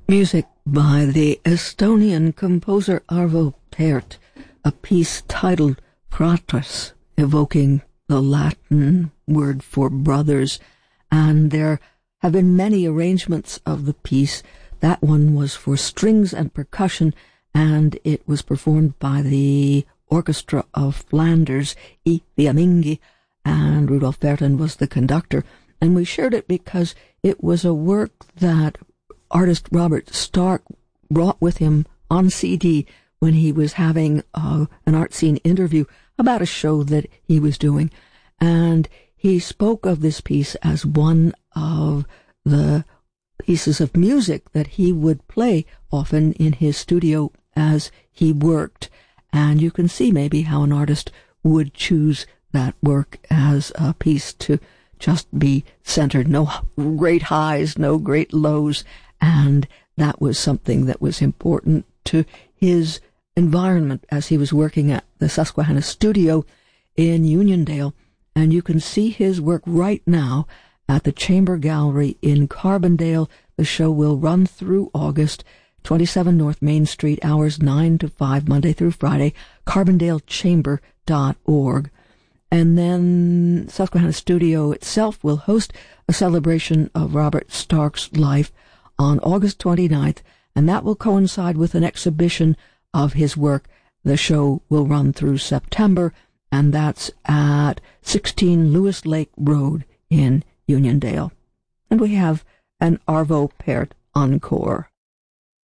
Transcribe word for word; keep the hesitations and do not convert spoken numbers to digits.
Music by the Estonian composer Arvo Pärt, a piece titled Fratres, evoking the Latin word for brothers, and there have been many arrangements of the piece. That one was for strings and percussion, and it was performed by the Orchestra of Flanders, I Fiammingi, and Rudolf Berton was the conductor. And we shared it because it was a work that artist Robert Stark brought with him on C D when he was having uh, an art scene interview about a show that he was doing. And he spoke of this piece as one of the pieces of music that he would play often in his studio as he worked. And you can see maybe how an artist would choose that work as a piece to just be centered, no great highs, no great lows, and that was something that was important to his environment as he was working at the Susquehanna Studio in Uniondale. And you can see his work right now at the Chamber Gallery in Carbondale. The show will run through August, twenty-seven North Main Street, hours nine to five, Monday through Friday, carbondale chamber dot org. And then Susquehanna Studio itself will host a celebration of Robert Stark's life on August twenty-ninth, and that will coincide with an exhibition of his work. The show will run through September, and that's at sixteen Lewis Lake Road in Uniondale. And we have an Arvo Pärt encore.